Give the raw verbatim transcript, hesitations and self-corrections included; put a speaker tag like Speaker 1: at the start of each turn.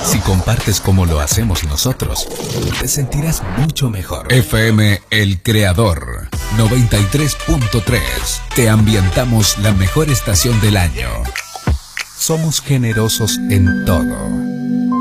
Speaker 1: Si compartes como lo hacemos nosotros, te sentirás mucho mejor. F M El Creador noventa y tres punto tres. Te ambientamos la mejor estación del año. Somos generosos en todo.